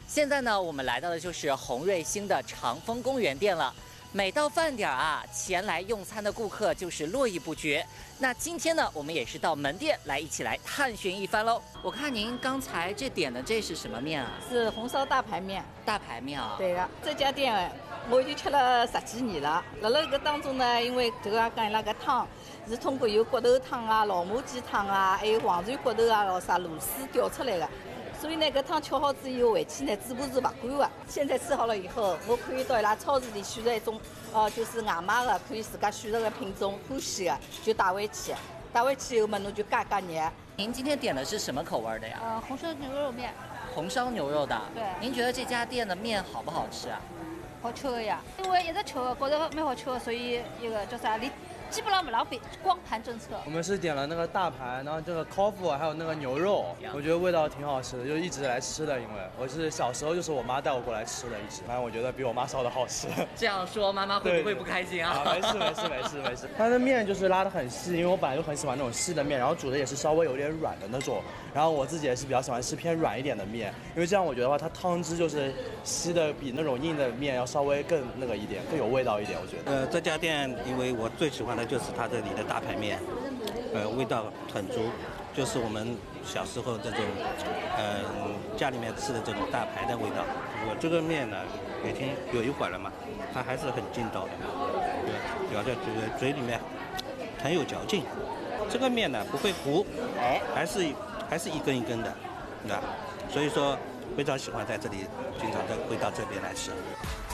现在呢，我们来到的就是洪瑞兴的长风公园店了。每到饭点啊，前来用餐的顾客就是络绎不绝。那今天呢，我们也是到门店来一起来探寻一番喽。我看您刚才这点的这是什么面啊？ 是红烧大排面。 大排面啊？ 对的，这家店我已经吃了10几年了。辣辣搿当中呢，因为这个讲伊拉个汤是通过有骨头汤啊、老母鸡汤啊，还有黄鳝骨头啊、咾啥螺丝调出来的。所以呢，搿汤吃好之后回去呢，嘴巴是勿干的。现在吃好了以后，我可以到伊拉超市里选择一种，就是外卖的，可以自家选择的品种，欢喜的就带回去。带回去以后嘛，侬就加热。 您今天点的是什么口味的呀？ 红烧牛肉面。 红烧牛肉的。 对。 您觉得这家店的面好不好吃啊？ 好吃的呀，因为一直吃的，觉得蛮好吃的，所以一个叫啥，基本上不浪费，光盘政策。 我们是点了那个大排，然后这个 coffee 还有那个牛肉，我觉得味道挺好吃的，就一直来吃的。因为我是小时候就是我妈带我过来吃的，一直，反正我觉得比我妈烧的好吃。 这样说妈妈会不会不开心啊？ 没事。它的面就是拉得很细，因为我本来就很喜欢那种细的面，然后煮的也是稍微有点软的那种。然后我自己也是比较喜欢吃偏软一点的面，因为这样我觉得的话，它汤汁就是吸的比那种硬的面要稍微更那个一点，更有味道一点。我觉得。 这家店因为我最喜欢的就是它这里的大排面，味道很足，就是我们小时候这种，家里面吃的这种大排的味道。我这个面呢，已经有一会儿了嘛，它还是很劲道的，对，咬在这个嘴里面很有嚼劲。这个面呢不会糊，还是一根一根的，对吧？所以说非常喜欢在这里，经常会到这边来吃。